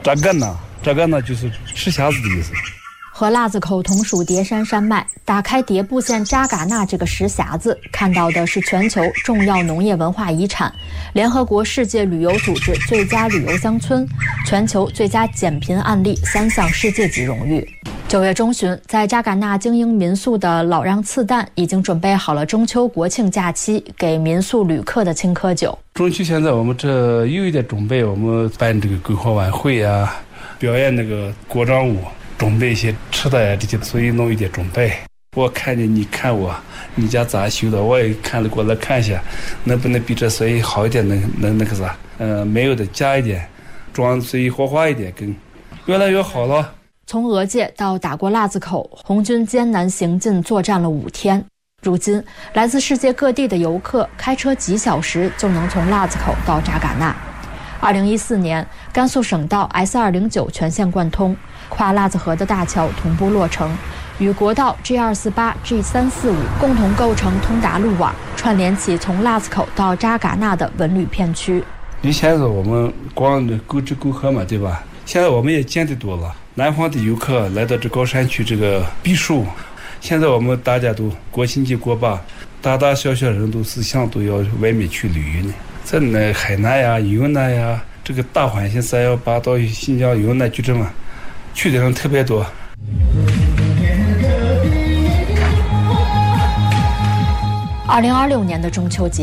扎尕那就是石匣子的意思。 和腊子口同属叠山山脉，打开迭部县扎尕那这个石匣子，看到的是全球重要农业文化遗产、联合国世界旅游组织最佳旅游乡村、全球最佳减贫案例3项世界级荣誉。9月中旬，在扎尕那经营民宿的老让次旦已经准备好了中秋国庆假期给民宿旅客的青稞酒。 中秋现在我们这有一点准备，我们办这个篝火晚会啊，表演那个国章舞，准备一些吃的呀这些，所以弄一点准备。我看见你看我，你家咋修的，我也看了过来看一下，能不能比这水好一点，能那个啥，没有的加一点，装水活化一点，更越来越好了。 从俄界到打过腊子口，红军艰难行进作战了5天。如今，来自世界各地的游客开车几小时就能从腊子口到扎尕那。2014年，甘肃省道 S209 全线贯通，跨腊子河的大桥同步落成，与国道 G248、G345 共同构成通达路网，串联起从腊子口到扎尕那的文旅片区。 以前是我们光沟支沟河嘛，对吧？现在我们也见得多了，南方的游客来到这高山区这个避暑。现在我们大家都国庆节过吧，大大小小人都思想都要外面去旅游呢。在那海南呀、云南呀，这个大环境318到新疆云南去这么去的人特别多。 2026年的中秋节。